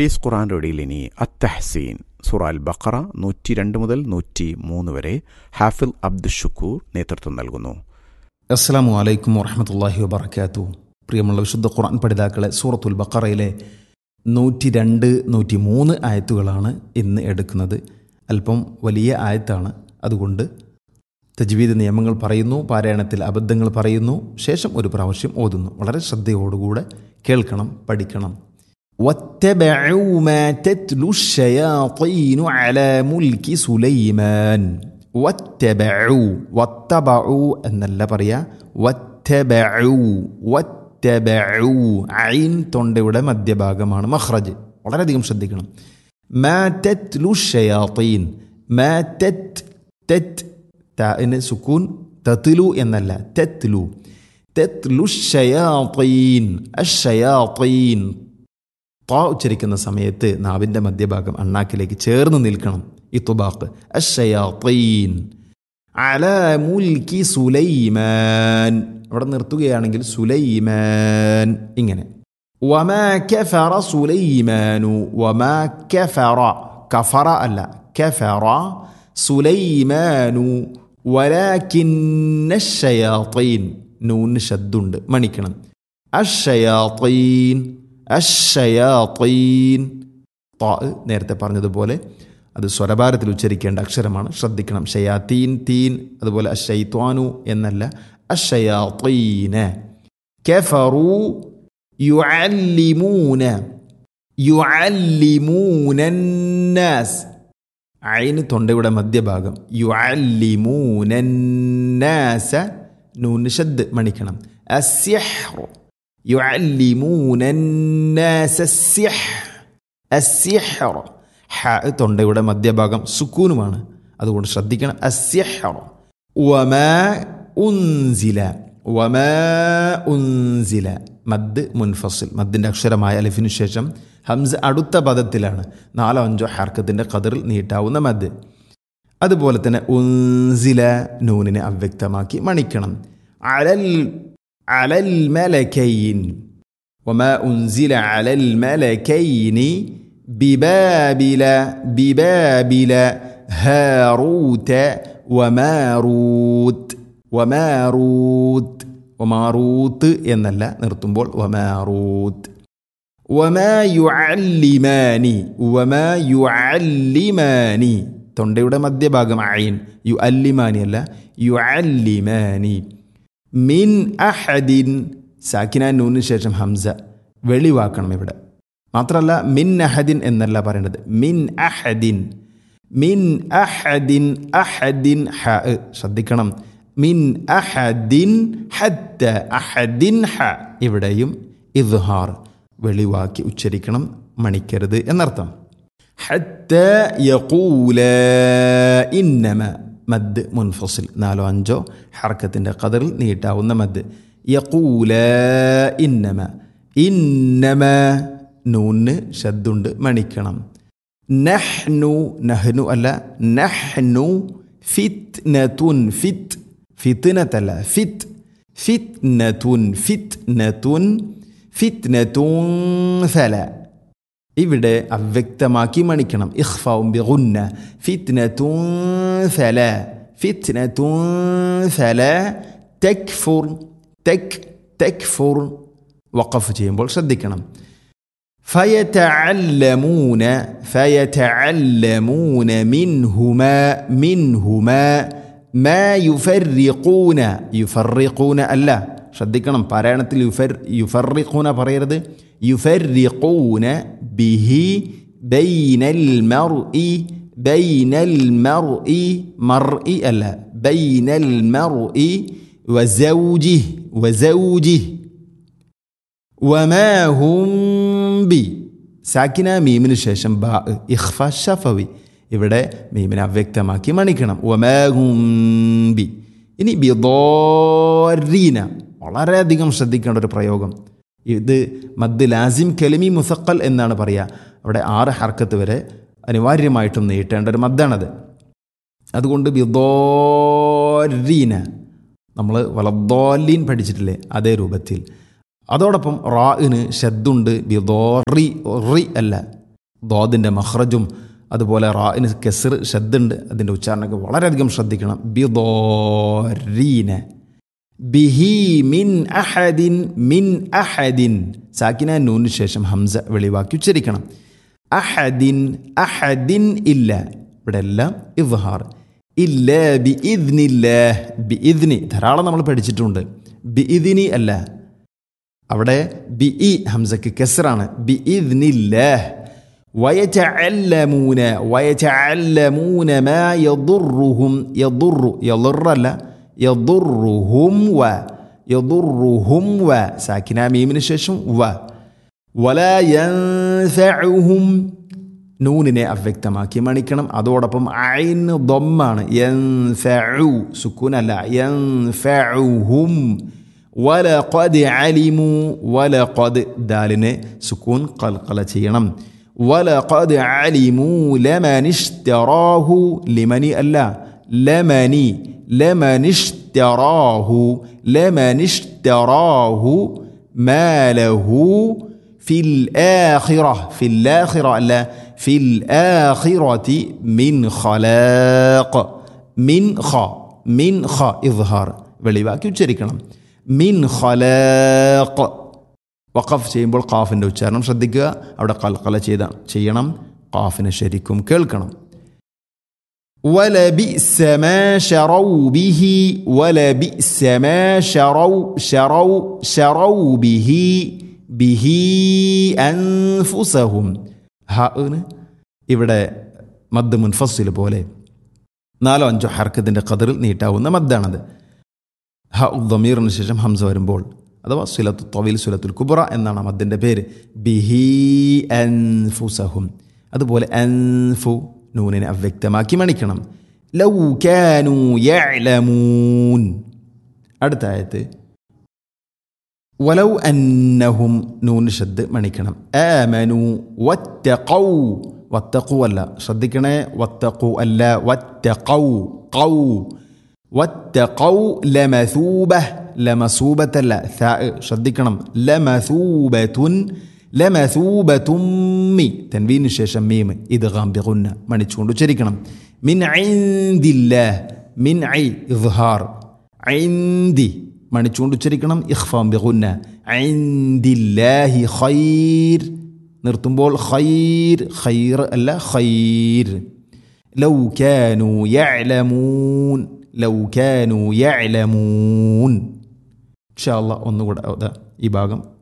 Piece ഖുർആൻ റേഡിയോയിൽ ഇനി അത്തഹ്സീൻ സൂറ അൽ ബഖറ 102 മുതൽ 103 വരെ ഹാഫിൽ അബ്ദുൽ ഷുക്കൂർ നേതൃത്വം നൽകുന്നു. അസ്സലാമു അലൈക്കും വറഹ്മത്തുള്ളാഹി വബറകാതുഹു. പ്രിയമുള്ള വിശുദ്ധ ഖുർആൻ പഠിതാക്കളെ, സൂറത്തുൽ ബഖറയിലെ 102, 103 ആയത്തുകളാണ് ഇന്ന് എടുക്കുന്നത്. അല്പം വലിയ ആയത്താണ്. അതുകൊണ്ട് തജ്വീദ് നിയമങ്ങൾ പറയുന്നു, പാരായണത്തിൽ അബദ്ധങ്ങൾ പറയുന്നു, ശേഷം ഒരു പ്രാവശ്യം ഓതുന്നു. വളരെ ശ്രദ്ധയോടുകൂടെ കേൾക്കണം, പഠിക്കണം. وَاتَّبَعُوا مَا تَتْلُو الشَّيَاطِينُ عَلَى مُلْكِ سُلَيْمَانَ. وَاتَّبَعُوا എന്നല്ല പറയാ, വത്തബഉ. ഐൻ തൊണ്ടയുടെ മധ്യഭാഗമാണ് മഖ്റജ്. വളരെയധികം ശ്രദ്ധിക്കണം. മാ തത്ലു ഷയാത്തീൻ, മാ തത് താഇന് സുക്കൂൻ, തത്ലു എന്നല്ല, തത്ലു ഷയാത്തീൻ. അഷ്ഷയാത്തീൻ ത ഉച്ചരിക്കുന്ന സമയത്ത് നാവിൻ്റെ മധ്യഭാഗം അണ്ണാക്കിലേക്ക് ചേർന്ന് നിൽക്കണം. ഇത്ബാഖ്. അഷ്ഷയാത്തീൻ അലാ മുൽക്കി സുലൈമാൻ. അവിടെ നിർത്തുകയാണെങ്കിൽ സുലൈമാൻ ഇങ്ങനെ. വമാ കഫറ സുലൈമാനു. വമാ കഫറ, കഫറ അല്ല, കഫറ സുലൈമാനു വലാകിന്ന അഷ്ഷയാത്തീൻ. നൂന് ശദ്ദുണ്ട്, മണിക്കണം. അഷ്ഷയാത്തീൻ, അഷ്ഷയാത്തീൻ. ത നേരത്തെ പറഞ്ഞതുപോലെ അത് സ്വരഭാരത്തിൽ ഉച്ചരിക്കേണ്ട അക്ഷരമാണ്, ശ്രദ്ധിക്കണം. ഷയാത്തീൻ, തീൻ. അതുപോലെ അശ്ശൈത്വാനു എന്നല്ല, അശ്ശയാത്തീന. കഫറു യുഅല്ലിമൂനന്നാസ്. ഐന് തൊണ്ടയുടെ മധ്യഭാഗം. യുഅല്ലിമൂനന്നാസ, നൂന് ശദ് മണിക്കണം. അസ്സിഹ്റു യുഅല്ലിമൂനന്നാസ അസ്സിഹ്റ. ഹ തൊണ്ടയുടെ മധ്യഭാഗം സുക്കൂനുമാണ്, അതുകൊണ്ട് ശ്രദ്ധിക്കണം. അസ്സിഹ്റ. വമാ ഉൻസില മദ് മുൻഫസിൽ. മദ്ദിൻ്റെ അക്ഷരമായ അലിഫിനു ശേഷം ഹംസ അടുത്ത പദത്തിലാണ്. 4-5 ഹർക്കത്തിൻ്റെ ഖദറിൽ നീട്ടാവുന്ന മദ്. അതുപോലെ തന്നെ ഉൻസില നൂനിനെ അവ്യക്തമാക്കി മണിക്കണം. അലൽ മലക്കൈൻ. വമാ ഉൻസില അലൽ മലക്കൈനി ബിബാബില ഹാറൂത വമാറൂത്ത് എന്നല്ല, നിർത്തുമ്പോൾ വമാറൂത്ത്. വമാ യുഅല്ലിമാനി തൊണ്ടയുടെ മധ്യഭാഗം ഐൻ. യുഅല്ലിമാനി അല്ല, യുഅല്ലിമാനി. മിൻ അഹദിൻ സാക്കിന നൂനിന് ശേഷം ഹംസ വെളിവാക്കണം ഇവിടെ. മാത്രമല്ല മിൻ അഹദിൻ എന്നല്ല പറയേണ്ടത്, മിൻ അഹദിൻ ഹ ശ്രദ്ധിക്കണം. മിൻ അഹദിൻ ഹത്ത അഹദിൻ ഹ. ഇവിടെയും ഇദ്ഹാർ വെളിവാക്കി ഉച്ചരിക്കണം, മണിക്കരുത് എന്നർത്ഥം. ഹത്ത യഖൂല ഇന്നമ മദ് മുൻഫസിൽ. 4-5 ഹർക്കത്തിൻ്റെ ഖദറിൽ നീട്ടാവുന്ന മദ്. യഖൂല ഇന്നമ നൂന് ശദ്ദുണ്ട്, മണിക്കണം. നഹ്നു അല്ല, നഹ്നു ഫിത്നതുൻ. ഫിത്നതല്ല, ഫിത്നതുൻ ഫല. ഇവിടെ അവ്യക്തമാക്കി മണിക്കണം. ഇഖ്ഫാഉം ബിഗുന്ന. ഫിത്നതുൻ ഫല തക്ഫുർ. വഖഫ് ചെയ്യുമ്പോൾ ശ്രദ്ധിക്കണം. ഫയതഅല്ലമൂന മിൻഹുമാ മാ യുഫർറിഖൂന അല്ല, ശ്രദ്ധിക്കണം. പാരായണത്തിൽ യുഫർറിഖൂന പറയരുത്. യുഫർറിഖൂന ബിഹി ബൈനൽ മർഇ അല്ല, ബൈനൽ മർഇ വസൗജിഹി. വമാ ഹും ബി സാക്കിന മീമിന് ശേഷം ബാ ഇഖ്ഫ ശഫവി. ഇവിടെ മീമിനെ അവ്യക്തമാക്കി മണിക്കണം. വമാ ഹും ബി. ഇനി ബിദാരീന, വളരെയധികം ശ്രദ്ധിക്കേണ്ട ഒരു പ്രയോഗം. ഇത് മദ് ലാസിം കലിമി മുസഖൽ എന്നാണ് പറയുക. അവിടെ 6 ഹർക്കത്ത് വരെ അനിവാര്യമായിട്ടും നീട്ടേണ്ട ഒരു മദ്ദാണത്. അതുകൊണ്ട് ബിദാരീന നമ്മൾ വലദ്ദാലീൻ പഠിച്ചിട്ടില്ലേ, അതേ രൂപത്തിൽ. അതോടൊപ്പം റാഇന് ശദ്ദുണ്ട്. ബിദാറി അല്ല, ദ്വാദിൻ്റെ മഖ്റജും അതുപോലെ റാഇന് കെസ്ർ ഷദ്ദുണ്ട്, അതിൻ്റെ ഉച്ചാരണമൊക്കെ വളരെയധികം ശ്രദ്ധിക്കണം. ബിദോരീന ബിഹി മിൻ അഹദിൻ മിൻ അഹദിൻ സാക്കിന നൂനിന് ശേഷം ഹംസ വെളിവാക്കി ഉച്ചരിക്കണം. അഹദിൻ അഹദിൻ ഇല്ല, ഇവിടെ എല്ലാം ഇദ്ഹാർ. ഇല്ല ബി ഇദ്നില്ലാഹ്, ബി ഇദ്നി ധാരാളം നമ്മൾ പഠിച്ചിട്ടുണ്ട്. ബി ഇദ്നി അല്ല, അവിടെ ബി ഇ ഹംസക്ക് കെസ്റാണ്. ബി ഇദ്നില്ലാഹ് വയതഅല്ലമൂന വയതഅല്ലമൂന മാ യദുറുഹും യദുറു യദുറല്ല യദുറുഹും വ യദുറുഹും വ സാക്കിന മീമിന് ശേഷം വ. വലാ യൻഫഉഹും നൂനിനെ അവ്യക്തമാക്കി മണിക്കണം. അതോടൊപ്പം ഐൻ ദമ്മാണ്. യൻഫഉ സുക്കൂനല്ല, യൻഫഉഹും. വലഖദ് അലിമു വലഖദ് ദാലിനെ സുക്കൂൻ ഖൽഖല ചെയ്യണം. വലഖദ് അലിമു ലമനിഷ്തറാഹു ലിമനി അല്ല ലമനി ലമനിഷ്തറാഹു ലമനിഷ്തറാഹു മാലഹു ഫിൽ ആഖിറ ഫിൽ ആഖിറ അല്ല ഫിൽ ആഖിറതി മിൻ ഖലാഖ് മിൻ ഖ ഇദ്ഹാർ വെളിവാക്കി ഉച്ചരിക്കണം. മിൻ ഖലാഖ്. വഖഫ് ചെയ്യുമ്പോൾ ഖാഫിൻ്റെ ഉച്ചാരണം ശ്രദ്ധിക്കുക. അവിടെ ഖൽഖല ചെയ്യണം. ഖാഫിനെ ശരിക്കും കേൾക്കണം. വലബിഅസ മാ ശറൗ ബിഹി വലബിഅസ മാ ശറൗ ബിഹി ബിഹി അൻഫുസഹും. ഹാന് ഇവിടെ മദ് മുൻഫസ്സിൽ പോലെ 4-5 ഹർക്കത്തിൻ്റെ ഖദറിൽ നീട്ടാവുന്ന മദ്ദാണത്. ഹ ദമീറിന് ശേഷം ഹംസ വരുമ്പോൾ, അഥവാ സുലത്തു തവീൽ സുലത്തുൽ കുബ്ര എന്നാണ് മദ്ദിൻ്റെ പേര്. ബിഹി അൻഫുസഹും. അതുപോലെ അൻഫു നൂനിനെ അവ്യക്തമാക്കി മണിക്കണം. ലൗ കാനൂ യഅലമൂൻ. അടുത്ത ആയത്ത് വലൗ അന്നഹും നൂന് ഷദ് മണിക്കണം. ആമനു വത്തഖൗ. വത്തഖു അല്ല, ശ്രദ്ധിക്കണേ. വത്തഖു അല്ല, വത്തഖൗ ഖൗ. വത്തഖൗ ലമസൂബഹ് ലമസൂബത്തല്ല, ശ്രദ്ധിക്കണം. ലമസൂബത്തുൻ ലമസൂബത്തുമ്മി തൻവീന് ശേഷം മീം ഇദ്ഗാം ബിഗുന്ന മണിച്ചുകൊണ്ട് ഉച്ചരിക്കണം. മിൻ ഇൻദില്ലാഹ് മിൻ ഐ ഇദ്ഹാർ ഇൻദി മണിച്ചുകൊണ്ട് ഉച്ചരിക്കണം. ഇഖ്ഫാം ബിഗുന്ന ഇൻദില്ലാഹി ഖൈർ. നിർത്തുമ്പോൾ ഖൈർ ഖൈർ അല്ല ഖൈർ. ലൗ കാനൂ യഅലമൂൻ ലൗ കാനൂ യഅലമൂൻ. ഇൻഷാ അല്ലാഹ് ഒന്നുകൂടെ ഈ ഭാഗം